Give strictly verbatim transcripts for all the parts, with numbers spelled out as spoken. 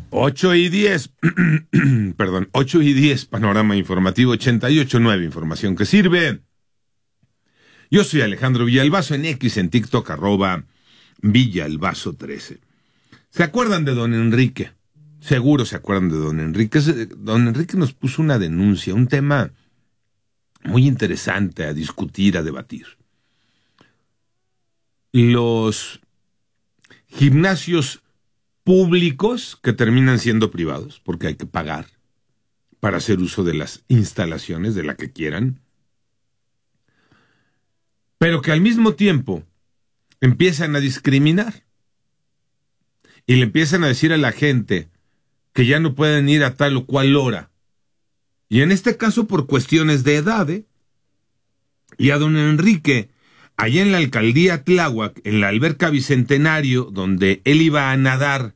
ocho y diez, perdón, ocho y diez, Panorama Informativo ochenta y ocho punto nueve, información que sirve. Yo soy Alejandro Villalbazo, en X, en TikTok, arroba Villalbazo trece. ¿Se acuerdan de don Enrique? Seguro se acuerdan de don Enrique. Don Enrique nos puso una denuncia, un tema muy interesante a discutir, a debatir. Los gimnasios públicos que terminan siendo privados, porque hay que pagar para hacer uso de las instalaciones, de la que quieran, pero que al mismo tiempo empiezan a discriminar y le empiezan a decir a la gente que ya no pueden ir a tal o cual hora, y en este caso por cuestiones de edad, ¿eh? Y a don Enrique, allá en la alcaldía Tláhuac, en la alberca Bicentenario, donde él iba a nadar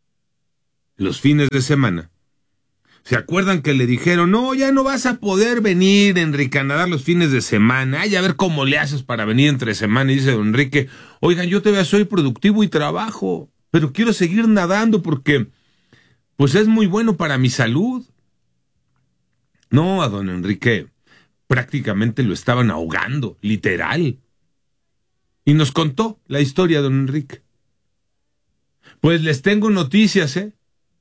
los fines de semana, ¿se acuerdan que le dijeron, no, ya no vas a poder venir, Enrique, a nadar los fines de semana? Ay, a ver cómo le haces para venir entre semana. Y dice don Enrique, oigan, yo todavía soy productivo y trabajo, pero quiero seguir nadando porque, pues, es muy bueno para mi salud. No, a don Enrique prácticamente lo estaban ahogando, literal. Y nos contó la historia de don Enrique. Pues les tengo noticias, ¿eh?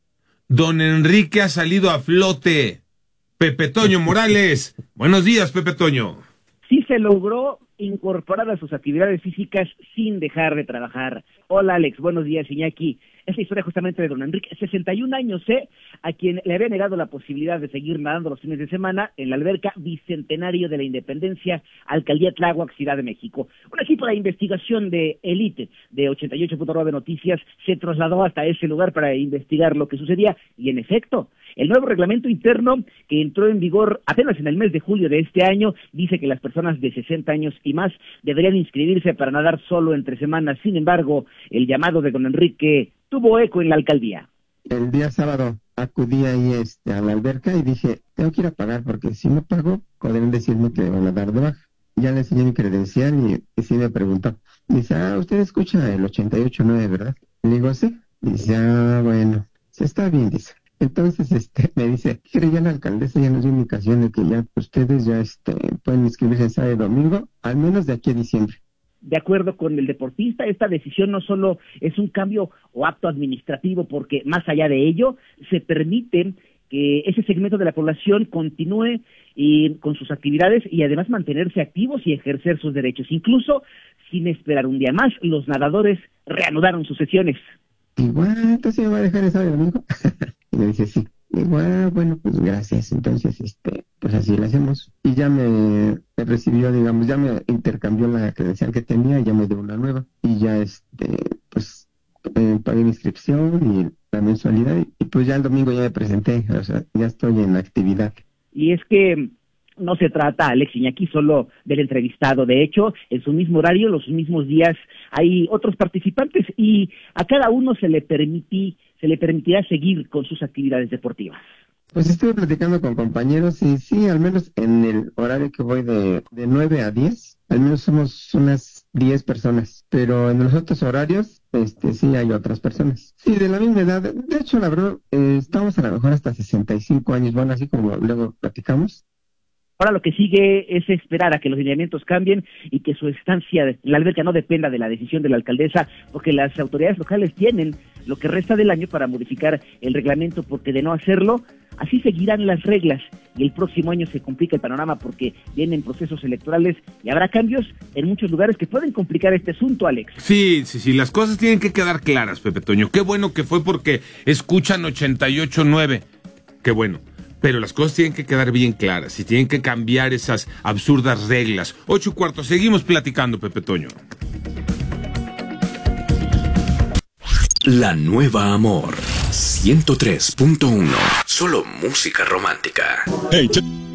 Don Enrique ha salido a flote. Pepe Toño Morales. Buenos días, Pepe Toño. Sí se logró incorporar a sus actividades físicas sin dejar de trabajar. Hola, Alex. Buenos días, Iñaki. Es la historia justamente de don Enrique, sesenta y un años, ¿eh? A quien le había negado la posibilidad de seguir nadando los fines de semana en la alberca Bicentenario de la Independencia, Alcaldía Tláhuac, Ciudad de México. Un equipo de investigación de élite de ochenta y ocho punto nueve Noticias se trasladó hasta ese lugar para investigar lo que sucedía, y en efecto, el nuevo reglamento interno que entró en vigor apenas en el mes de julio de este año dice que las personas de sesenta años y más deberían inscribirse para nadar solo entre semanas. Sin embargo, el llamado de don Enrique tuvo eco en la alcaldía. El día sábado acudí ahí este, a la alberca y dije, tengo que ir a pagar porque si no pago, podrían decirme que van a dar de baja. Ya le enseñé mi credencial y, y sí me preguntó. Dice, ah, usted escucha el ochenta y ocho punto nueve, ¿verdad? Le digo, sí. Dice, ah, bueno, sí está bien, dice. Entonces, este, me dice, ¿quiere ya la alcaldesa ya nos dio indicación de que ya ustedes ya este, pueden inscribirse sábado y domingo, al menos de aquí a diciembre? De acuerdo con el deportista, esta decisión no solo es un cambio o acto administrativo, porque más allá de ello, se permite que ese segmento de la población continúe y, con sus actividades y además mantenerse activos y ejercer sus derechos. Incluso, sin esperar un día más, los nadadores reanudaron sus sesiones. Igual, entonces me va a dejar el sábado y domingo. Y me dice, sí. Igual, bueno, pues gracias. Entonces, este, pues así lo hacemos. Y ya me, me recibió, digamos, ya me intercambió la credencial que tenía y ya me dio una nueva. Y ya, este, pues, eh, pagué mi inscripción y la mensualidad. Y, y pues ya el domingo ya me presenté. O sea, ya estoy en actividad. Y es que no se trata, Alex Iñaki, solo del entrevistado. De hecho, en su mismo horario, los mismos días, hay otros participantes y a cada uno se le permití, se le permitirá seguir con sus actividades deportivas. Pues estuve platicando con compañeros y sí, al menos en el horario que voy de, de nueve a diez, al menos somos unas diez personas, pero en los otros horarios, este, sí hay otras personas. Sí, de la misma edad, de hecho, la verdad, eh, estamos a lo mejor hasta sesenta y cinco años, bueno, así como luego platicamos. Ahora lo que sigue es esperar a que los lineamientos cambien y que su estancia en la alberca no dependa de la decisión de la alcaldesa, porque las autoridades locales tienen lo que resta del año para modificar el reglamento, porque de no hacerlo, así seguirán las reglas y el próximo año se complica el panorama porque vienen procesos electorales y habrá cambios en muchos lugares que pueden complicar este asunto, Alex. Sí, sí, sí, las cosas tienen que quedar claras, Pepe Toño. Qué bueno que fue porque escuchan ochenta y ocho punto nueve. Qué bueno. Pero las cosas tienen que quedar bien claras y tienen que cambiar esas absurdas reglas. Ocho y cuarto, seguimos platicando, Pepe Toño. La Nueva Amor ciento tres punto uno. Solo música romántica. Hey, ch-